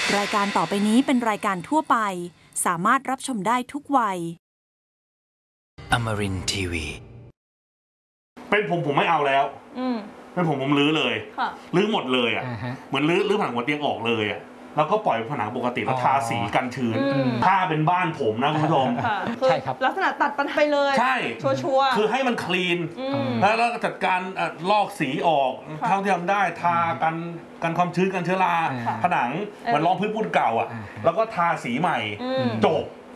รายการต่อไปนี้เป็นรายการทั่วไปสามารถรับชมได้ทุกวัย Amarin Tiwi เป็นผมไม่เอาแล้วเป็นผมรื้อเลยรื้อหมดเลยอ่ะเหมือนรื้อผนังหัวเตียงออกเลยอ่ะแล้วก็ปล่อยผนังปกติแล้วทาสีกันชื้นถ้าเป็นบ้านผมนะคุณผู้ชมใช่ครับลักษณะตัดปัญหาไปเลยใช่ชัวร์คือให้มันคลีนแล้วก็จัดการลอกสีออกเท่าที่ทำได้ทากันความชื้นกันเชื้อราผนังเหมือนรองพื้นปูนเก่าอ่ะแล้วก็ทาสีใหม่จบ